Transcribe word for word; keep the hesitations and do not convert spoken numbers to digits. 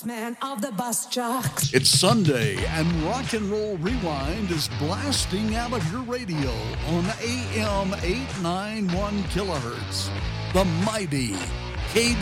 Man of the bus jocks. It's Sunday, and Rock and Roll Rewind is blasting out of your radio on A M eight ninety-one kilohertz. The mighty K B